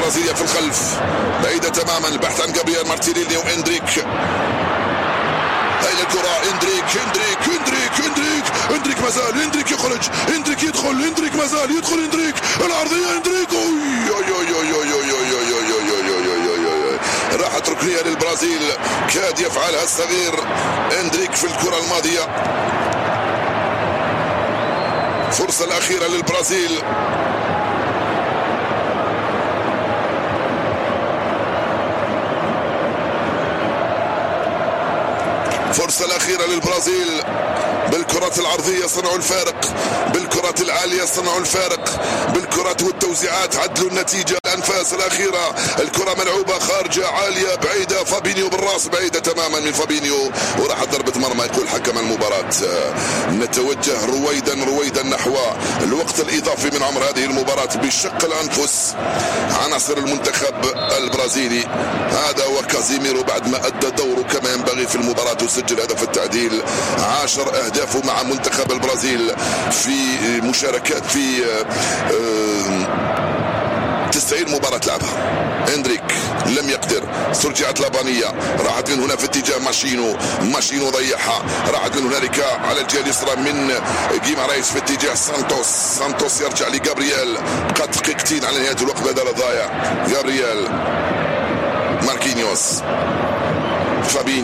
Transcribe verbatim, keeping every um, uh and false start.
برازيليا في الخلف بعيدة تماما. البحث عن جابرييل مارتينيلي واندريك. هاي الكرة اندريك اندريك اندريك اندريك اندريك مازال اندريك يخرج اندريك يدخل اندريك مازال يدخل اندريك العرضية اندريك راحت ركنية للبرازيل كاد يفعلها الصغير اندريك في الكرة الماضية. فرصة الأخيرة للبرازيل. فرصة الأخيرة للبرازيل. بالكرات العرضية صنعوا الفارق، بالكرات العالية صنعوا الفارق، بالكرات والتوزيعات عدلوا النتيجة. الأنفاس الأخيرة الكرة ملعوبة خارجة عالية بعيدة، فابينيو بالراس بعيدة تماما من فابينيو وراحت ضربة مرمى. يقول حكم المباراة نتوجه رويدا رويدا نحو الوقت الإضافي من عمر هذه المباراة بشق الأنفس عناصر المنتخب البرازيلي. هذا وكازيميرو بعد ما أدى دوره كما ينبغي في المباراة وسجل هدف التعديل. عشر أهدافه مع منتخب البرازيل في مشاركات في تسعين مباراة لعبها. اندريك لم يقدر، استرجعت لابانية، راحت من هنا في اتجاه ماشينو، ماشينو ضيعها، راحت من هنالك على الجهة اليسرى من جيمارايس في اتجاه سانتوس، سانتوس يرجع لجابرييل. بقى دقيقتين على نهاية الوقت بدل ضايع. جابرييل، ماركينيوس، فابينيو.